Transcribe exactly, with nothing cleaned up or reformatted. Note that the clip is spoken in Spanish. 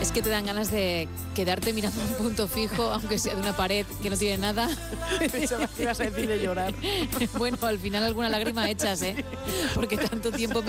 Es que te dan ganas de quedarte mirando un punto fijo, aunque sea de una pared que no tiene nada. Pensaba que ibas a decir de llorar. Bueno, al final alguna lágrima echas, ¿eh? Porque tanto tiempo